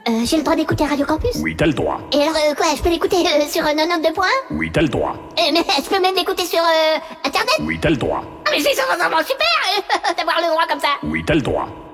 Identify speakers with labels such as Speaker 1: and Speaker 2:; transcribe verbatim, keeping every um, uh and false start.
Speaker 1: Euh, j'ai le droit d'écouter Radio Campus?
Speaker 2: Oui, t'as le droit.
Speaker 1: Et alors, euh, quoi, je peux l'écouter euh, sur euh, quatre-vingt-deux points?
Speaker 2: Oui, t'as le droit.
Speaker 1: Euh, mais je peux même l'écouter sur euh, Internet?
Speaker 2: Oui, t'as le droit.
Speaker 1: Ah, mais c'est vraiment super euh, d'avoir le droit comme ça.
Speaker 2: Oui, t'as le droit.